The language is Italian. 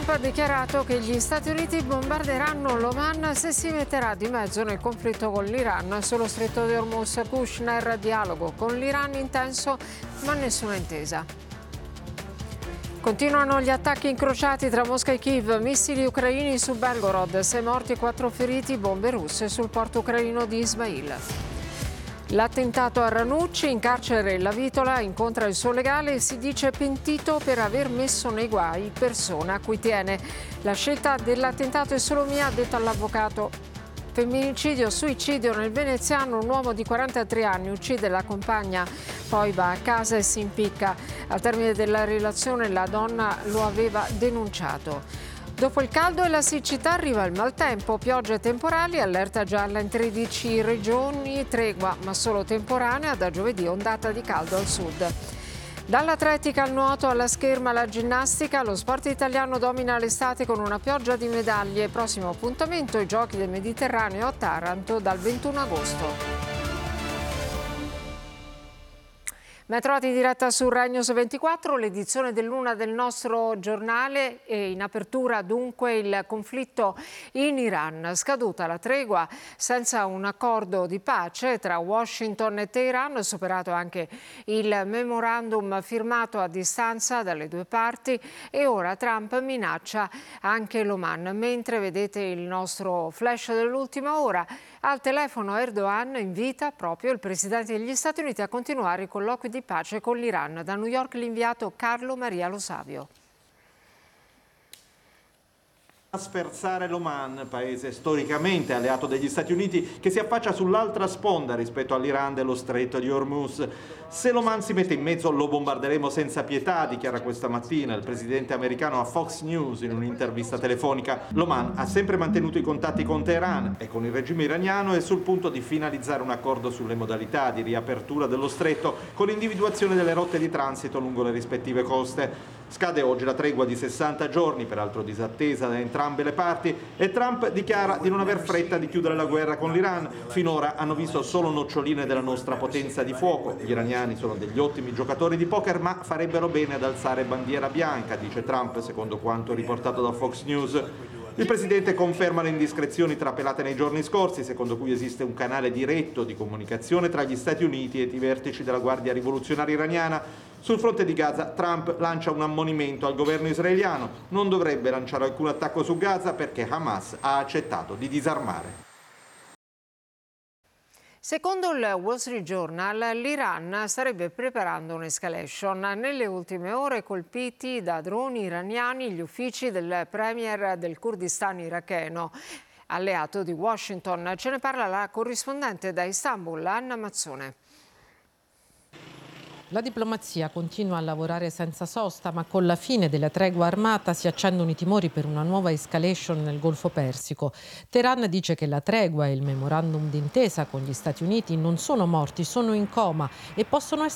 ha dichiarato che gli Stati Uniti bombarderanno l'Oman se si metterà di mezzo nel conflitto con l'Iran sullo stretto di Hormuz. Kushner, dialogo con l'Iran intenso ma nessuna intesa. Continuano gli attacchi incrociati tra Mosca e Kiev, missili ucraini su Belgorod, 6 morti e 4 feriti, bombe russe sul porto ucraino di Ismail. L'attentato a Ranucci, in carcere la Vitola incontra il suo legale e si dice pentito per aver messo nei guai persona a cui tiene. La scelta dell'attentato è solo mia, ha detto all'avvocato. Femminicidio, suicidio nel veneziano, un uomo di 43 anni uccide la compagna, poi va a casa e si impicca. Al termine della relazione la donna lo aveva denunciato. Dopo il caldo e la siccità arriva il maltempo, piogge e temporali, allerta gialla in 13 regioni, tregua ma solo temporanea, da giovedì ondata di caldo al sud. Dall'atletica al nuoto alla scherma alla ginnastica, lo sport italiano domina l'estate con una pioggia di medaglie. Prossimo appuntamento, i Giochi del Mediterraneo a Taranto dal 21 agosto. Ben trovati in diretta su Rai News 24, l'edizione dell'una del nostro giornale e in apertura dunque il conflitto in Iran. Scaduta la tregua senza un accordo di pace tra Washington e Teheran, superato anche il memorandum firmato a distanza dalle due parti e ora Trump minaccia anche l'Oman. Mentre vedete il nostro flash dell'ultima ora, al telefono Erdogan invita proprio il presidente degli Stati Uniti a continuare i colloqui di pace con l'Iran. Da New York l'inviato Carlo Maria Lo Savio. A sferzare l'Oman, paese storicamente alleato degli Stati Uniti che si affaccia sull'altra sponda rispetto all'Iran dello stretto di Hormuz. Se l'Oman si mette in mezzo lo bombarderemo senza pietà, dichiara questa mattina il presidente americano a Fox News in un'intervista telefonica. L'Oman ha sempre mantenuto i contatti con Teheran e con il regime iraniano è sul punto di finalizzare un accordo sulle modalità di riapertura dello stretto con l'individuazione delle rotte di transito lungo le rispettive coste. Scade oggi la tregua di 60 giorni, peraltro disattesa da entrambe le parti, e Trump dichiara di non aver fretta di chiudere la guerra con l'Iran. Finora hanno visto solo noccioline della nostra potenza di fuoco. Gli iraniani sono degli ottimi giocatori di poker, ma farebbero bene ad alzare bandiera bianca, dice Trump, secondo quanto riportato da Fox News. Il presidente conferma le indiscrezioni trapelate nei giorni scorsi, secondo cui esiste un canale diretto di comunicazione tra gli Stati Uniti e i vertici della Guardia Rivoluzionaria iraniana. Sul fronte di Gaza, Trump lancia un ammonimento al governo israeliano. Non dovrebbe lanciare alcun attacco su Gaza perché Hamas ha accettato di disarmare. Secondo il Wall Street Journal, l'Iran starebbe preparando un'escalation. Nelle ultime ore colpiti da droni iraniani gli uffici del premier del Kurdistan iracheno, alleato di Washington. Ce ne parla la corrispondente da Istanbul, Anna Mazzone. La diplomazia continua a lavorare senza sosta, ma con la fine della tregua armata si accendono i timori per una nuova escalation nel Golfo Persico. Teheran dice che la tregua e il memorandum d'intesa con gli Stati Uniti non sono morti, sono in coma e possono essere